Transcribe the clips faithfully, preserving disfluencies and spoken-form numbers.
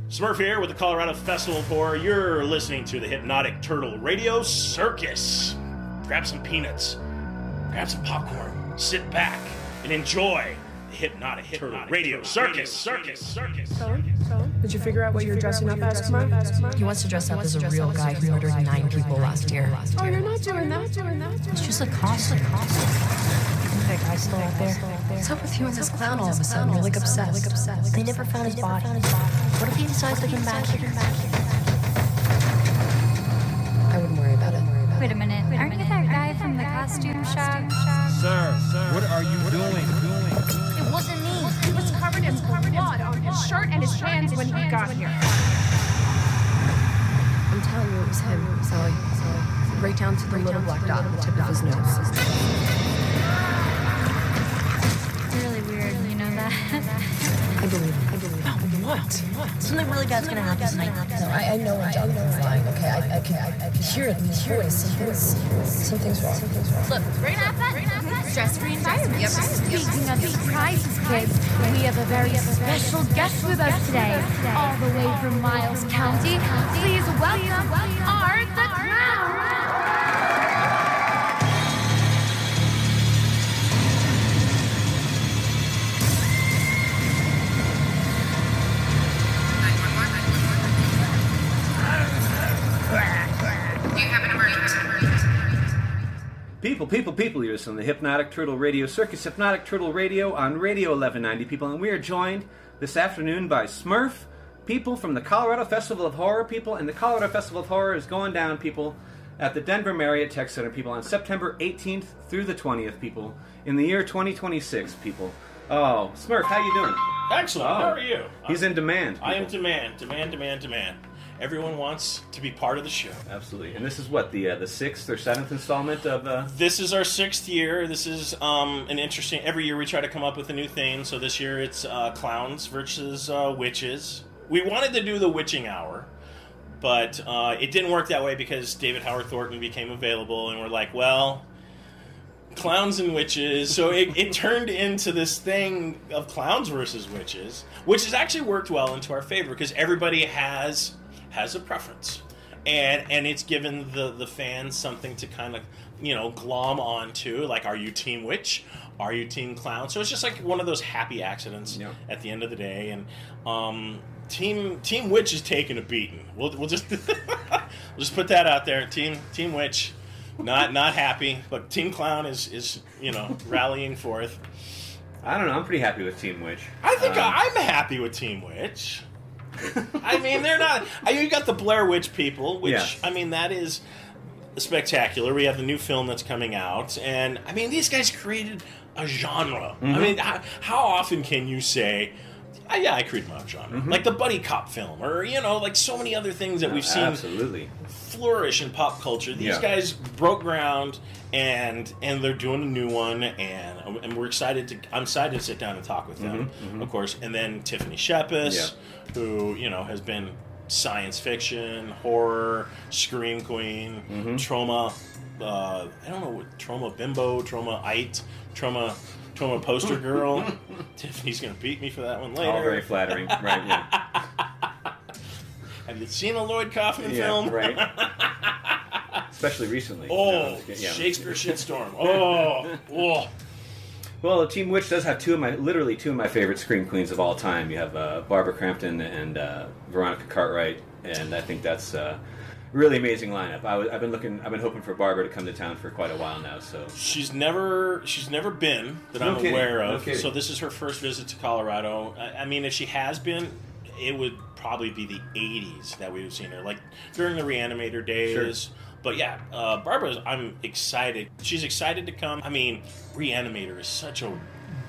Smurf here with the Colorado Festival of Horror. You're listening to the Hypnotic Turtle Radio Circus. Grab some peanuts, grab some popcorn, sit back, and enjoy the Hypnotic, Hypnotic Turtle Radio Circus, Circus, Circus. So, so, did you figure out what you're dressing up as tomorrow? He wants to dress up as a real guy who murdered nine people last year. Oh, you're not doing that, doing that. It's just a costume. That guy still out there. What's up with you and this clown all of a sudden? You're like obsessed. They never found his body. What if he decides to come back here? I wouldn't worry about it. Wait a minute. Aren't you that guy from the costume shop? Sir, sir, what are you doing? It wasn't me. He was covered in blood on his shirt and his hands when he got here. I'm telling you, it was him, Sally. Right down to the little black dot on the tip of his nose. Really weird, you know that? I believe it. I believe it. Oh, what? What? Something really bad's gonna happen tonight. No, I, I know I'm done flying. Okay, I, I can, I, I can hear it in his voice. Something's, something's wrong. Something's wrong. Look, we're gonna have that stress-free environment. Yep. Speaking of surprises, kids, we have a very special guest with us today, all the way from Miles County. Please welcome Art the Clown. People, people, people, you're listening to the Hypnotic Turtle Radio Circus, Hypnotic Turtle Radio on Radio eleven ninety, people, and we are joined this afternoon by Smurf, people from the Colorado Festival of Horror, people, and the Colorado Festival of Horror is going down, people, at the Denver Marriott Tech Center, people, on September eighteenth through the twentieth, people, in the year twenty twenty-six, people. Oh, Smurf, how you doing? Excellent. Oh, How are you? He's in demand, people. I am demand, demand, demand, demand. Everyone wants to be part of the show. Absolutely. And this is what, the uh, the sixth or seventh installment of... Uh... This is our sixth year. This is um, an interesting... Every year we try to come up with a new theme. So this year it's uh, clowns versus uh, witches. We wanted to do the witching hour, but uh, it didn't work that way because David Howard Thornton became available, and we're like, well, clowns and witches. So it, it turned into this thing of clowns versus witches, which has actually worked well into our favor because everybody has... has a preference, and and it's given the the fans something to kind of, you know, glom onto, like, are you team witch, are you team clown? So it's just like one of those happy accidents. Yep. At the end of the day. And um team team witch is taking a beating. We'll we'll just we'll just put that out there. Team team witch not not happy, but team clown is is you know, rallying forth. I don't know, I'm pretty happy with Team Witch. I think um, I'm happy with Team Witch. I mean, they're not... I mean, you got the Blair Witch people, which, yeah. I mean, that is spectacular. We have the new film that's coming out, and, I mean, these guys created a genre. Mm-hmm. I mean, how, how often can you say, oh, yeah, I created my own genre? Mm-hmm. Like the Buddy Cop film, or, you know, like so many other things that we've seen Absolutely. flourish in pop culture. These yeah. guys broke ground, and and they're doing a new one, and and we're excited to... I'm excited to sit down and talk with them, mm-hmm. Mm-hmm. of course. And then Tiffany Shepis... Yeah. Who, you know, has been science fiction, horror, scream queen, mm-hmm. trauma, uh, I don't know, what, trauma bimbo, trauma-ite, trauma, trauma poster girl. Tiffany's going to beat me for that one later. All very flattering, right, yeah. Have you seen a Lloyd Kaufman yeah, film? Right. Especially recently. Oh, no, yeah. Shakespeare shitstorm. Oh, oh. Well, Team Witch does have two of my, literally two of my favorite scream queens of all time. You have uh, Barbara Crampton and uh, Veronica Cartwright, and I think that's a really amazing lineup. I w- I've been looking, I've been hoping for Barbara to come to town for quite a while now. So she's never, she's never been that no I'm kidding. aware of. No so this is her first visit to Colorado. I, I mean, if she has been, it would probably be the eighties that we've seen her, like during the Reanimator days. Sure. But yeah, uh, Barbara, I'm excited. She's excited to come. I mean, Reanimator is such a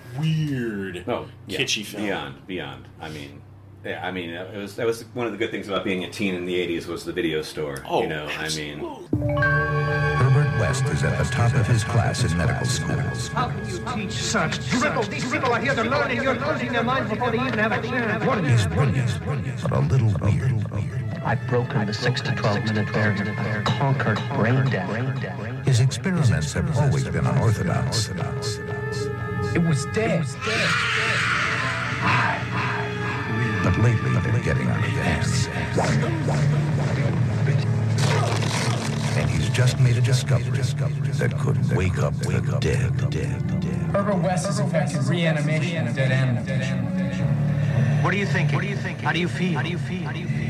weird, oh, yeah. kitschy film. Beyond, beyond. I mean, yeah, I mean, it was that was one of the good things about being a teen in the eighties was the video store. Oh, you know, absolutely. I mean. Herbert West is at the top of his class in medical school. How can you teach such dribble? These people are here to learn, and you're losing their minds before they even have a chance. What is brilliant, but a little weird. I've broken the six to twelve minute barrier. I've conquered brain death. His experiments have always been unorthodox. It was dead. It was dead. The but lately they're getting out of hand. And he's just made a discovery that could wake up the dead. Herbert West is affected reanimation of dead animals. What do you think? What do you think? How do you feel? How do you feel? How do you feel?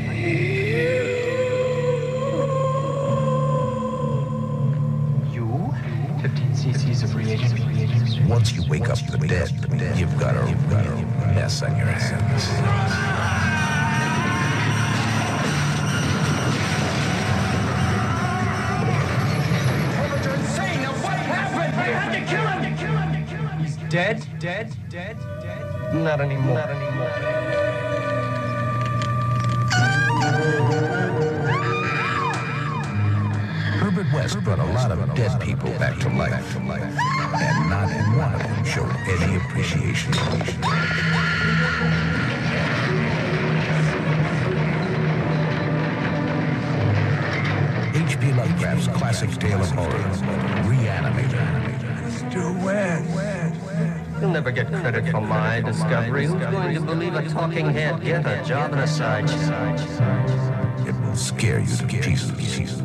You? fifteen cc's of reagent. Once you wake up the dead, you've got a real mess on your hands. Dead? Dead? Dead? Dead? Not anymore. Not anymore. Herbert West brought a lot of dead people back to life, and not one of them showed any appreciation. H P Lovecraft's classic tale of horror, Reanimator. Still wet. You'll never get credit for my discovery. Who's going to believe a talking head? Get a job in a side show. It will scare you to pieces.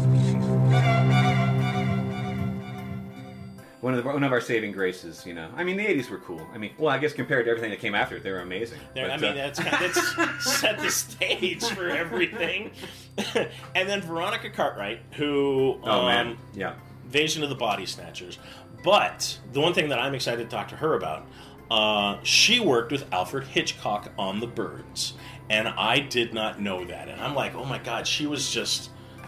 One of the, one of our saving graces, you know. I mean, the eighties were cool. I mean, well, I guess compared to everything that came after it, they were amazing. There, But, I mean, uh, that's that's set the stage for everything. And then Veronica Cartwright, who oh um, man, yeah. Invasion of the Body Snatchers. But the one thing that I'm excited to talk to her about, uh, she worked with Alfred Hitchcock on The Birds, and I did not know that. And I'm like, oh my God, she was just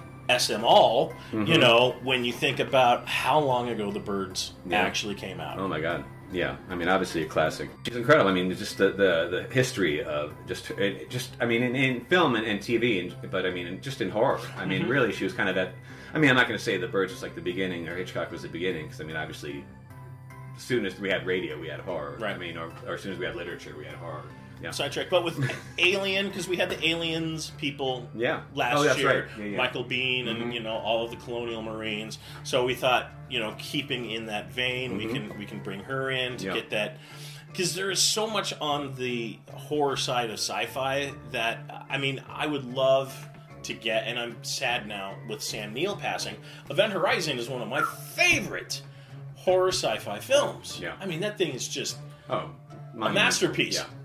S M all, Mm-hmm. you know, when you think about how long ago The Birds Yeah. actually came out. Oh my God, yeah. I mean, obviously a classic. She's incredible. I mean, just the the, the history of just it, just I mean, in, in film and, and T V, and, but I mean, just in horror. I mean, Mm-hmm. really, she was kind of that. I mean, I'm not going to say The Birds was like the beginning or Hitchcock was the beginning, because I mean, obviously, as soon as we had radio, we had horror. Right. I mean, or, or as soon as we had literature, we had horror. Yeah. Sidetrack, but with Alien, because we had the Aliens people Yeah. last Oh, that's year, right. Yeah, yeah. Michael Biehn and Mhm. you know all of the Colonial Marines. So we thought, you know, keeping in that vein, we Mhm. can we can bring her in to Yeah. get that, because there is so much on the horror side of sci-fi that I mean I would love to get, and I'm sad now with Sam Neill passing. Event Horizon is one of my favorite horror sci-fi films. Yeah. I mean that thing is just Oh, a monumental. masterpiece. Yeah.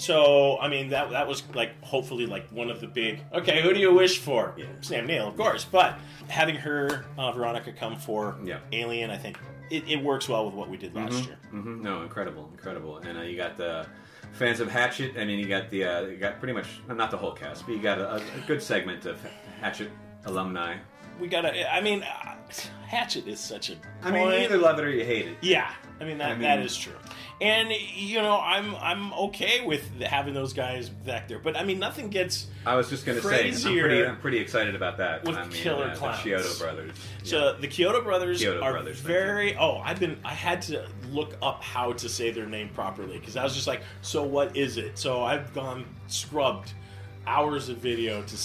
So, I mean, that that was, like, hopefully, like, one of the big, okay, who do you wish for? Yeah. Sam Neill, of course. But having her, uh, Veronica, come for Yeah. Alien, I think it, it works well with what we did last year. Mm-hmm. No, incredible, incredible. And uh, you got the fans of Hatchet. I mean, you got the uh, you got pretty much not the whole cast, but you got a, a good segment of Hatchet alumni. We gotta, I mean, uh, Hatchet is such a I mean, you point. either love it or you hate it. Yeah, I mean, that I mean- that is true. And, you know, I'm I'm okay with having those guys back there. But, I mean, nothing gets I was just going to say, I'm crazier pretty, I'm pretty excited about that. with I mean, Killer uh, Clowns. The Chiodo Brothers. So the Kyoto Brothers Kyoto are Brothers, thank very. Oh, I've been. I had to look up how to say their name properly because I was just like, so what is it? So I've gone scrubbed hours of video to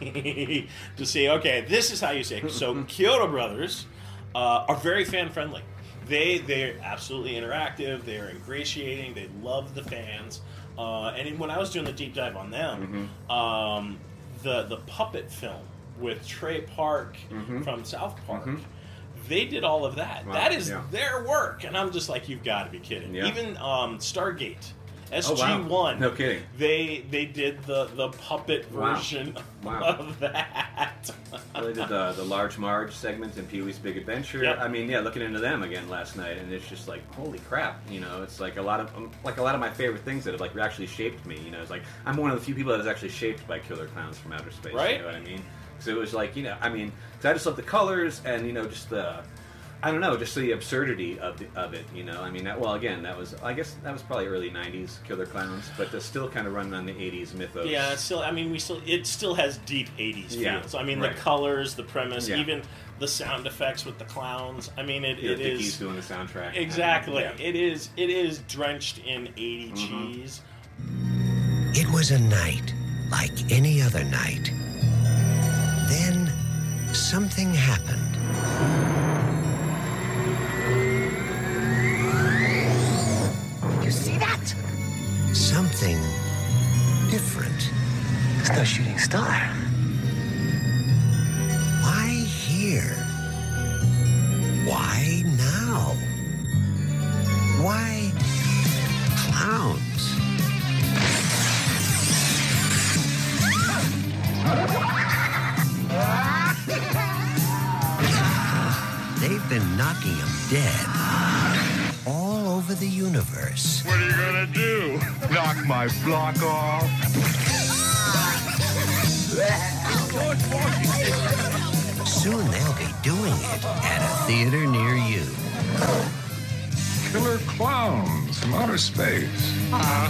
see to see. Okay, this is how you say it. So Kyoto Brothers uh, are very fan friendly. They they're absolutely interactive. They're ingratiating. They love the fans. Uh, and when I was doing the deep dive on them, um, the the puppet film with Trey Park from South Park, they did all of that. Wow, That is yeah. their work, and I'm just like, you've got to be kidding. Yeah. Even um, Stargate, S G Oh, one, wow. No kidding. They they did the the puppet Wow. version Wow. of that. So they did the, the Large Marge segment in Pee-wee's Big Adventure. Yep. I mean, yeah, looking into them again last night, and it's just like, holy crap, you know, it's like a lot of um, like a lot of my favorite things that have like actually shaped me. You know, it's like I'm one of the few people that is actually shaped by Killer Clowns from Outer Space. Right. You know what I mean? So it was like, you know, I mean, because I just love the colors and you know just the. I don't know, just the absurdity of the, of it, you know. I mean, that, well, again, that was, I guess, that was probably early nineties Killer Clowns, but they're still kind of running on the eighties mythos. Yeah, it's still. I mean, we still. It still has deep eighties Yeah, feels. I mean, right. the colors, the premise, Yeah. even the sound effects with the clowns. I mean, it, You know, it Dicky's is doing the soundtrack. exactly. Yeah. It is. It is drenched in eighty Mm-hmm. cheese. It was a night like any other night. Then something happened. You see that? Something different. There's no shooting star. Why here? Why now? Why clowns? They've been knocking them dead all over the universe. What are you gonna do? Knock my block off? Soon they'll be doing it at a theater near you. Killer clowns from outer space. Uh,